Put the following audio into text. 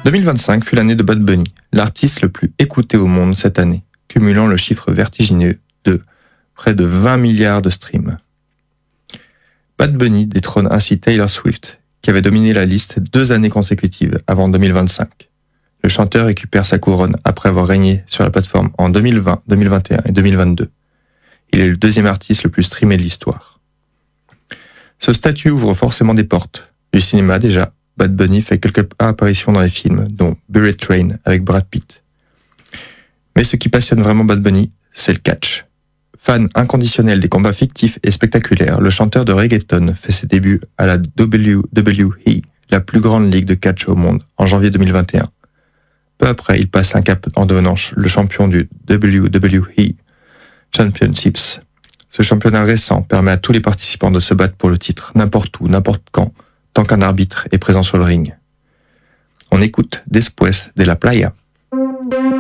2025 fut l'année de Bad Bunny, l'artiste le plus écouté au monde cette année, cumulant le chiffre vertigineux de près de 20 milliards de streams. Bad Bunny détrône ainsi Taylor Swift, qui avait dominé la liste 2 années consécutives avant 2025. Le chanteur récupère sa couronne après avoir régné sur la plateforme en 2020, 2021 et 2022. Il est le 2e artiste le plus streamé de l'histoire. Ce statut ouvre forcément des portes. Du cinéma déjà, Bad Bunny fait quelques apparitions dans les films, dont Bullet Train avec Brad Pitt. Mais ce qui passionne vraiment Bad Bunny, c'est le catch. Fan inconditionnel des combats fictifs et spectaculaires, le chanteur de reggaeton fait ses débuts à la WWE, la plus grande ligue de catch au monde, en janvier 2021. Peu après, il passe un cap en devenant le champion du WWE Championships. Ce championnat récent permet à tous les participants de se battre pour le titre, n'importe où, n'importe quand, tant qu'un arbitre est présent sur le ring. On écoute Después de la Playa.